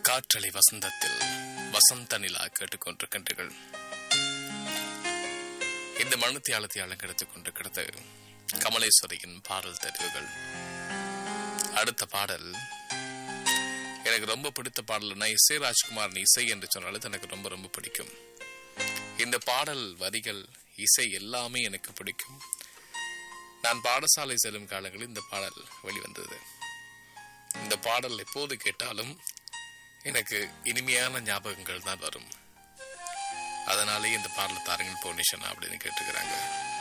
காற்றலை வசந்தத்தில் வசந்த நிலா கேட்டுக்கொண்டிருக்கின்றீர்கள். இந்த மனத்தியாளத்தை அலங்கெடுத்துக் கொண்டிருக்கிறது கமலேஸ்வரியின் பாடல் தெரிவுகள். அடுத்த பாடல் எனக்கு ரொம்ப பிடித்த பாடல். நான் இசை ராஜ்குமார் இசை என்று சொன்னாலும் எனக்கு ரொம்ப ரொம்ப பிடிக்கும். இந்த பாடல் வரிகள், இசை எல்லாமே எனக்கு பிடிக்கும். நான் பாடசாலை செல்லும் காலங்களில் இந்த பாடல் வெளிவந்தது. இந்த பாடல் எப்போது கேட்டாலும் எனக்கு இனிமையான ஞாபகங்கள் தான் வரும். அதனாலே இந்த பாடல் தாருங்கள் போனிஷனா அப்படின்னு கேட்டுக்கிறாங்க.